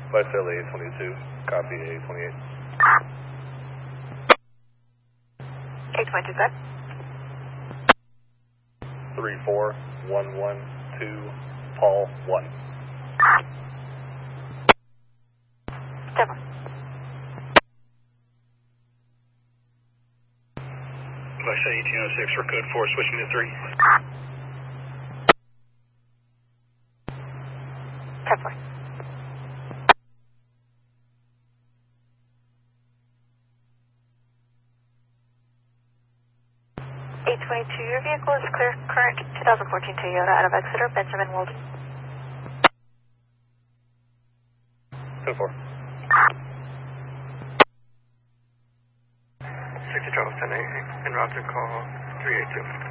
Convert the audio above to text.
West LA 22, copy A28. 822, good. 34112, Paul 1. 7. West 1806 for code 4, switching to 3. 10-4. Your vehicle is clear. Current 2014 Toyota out of Exeter, Benjamin Walden. 10-4. 60 Charles 10 en route to call 382.